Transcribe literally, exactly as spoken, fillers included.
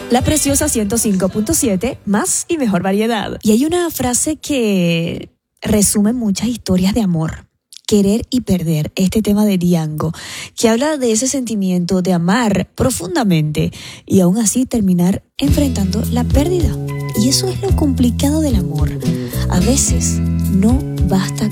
La Preciosa ciento cinco punto siete, más y mejor variedad. Y hay una frase que resume muchas historias de amor. Querer y perder, este tema de Django, que habla de ese sentimiento de amar profundamente y aún así terminar enfrentando la pérdida. Y eso es lo complicado del amor. A veces no basta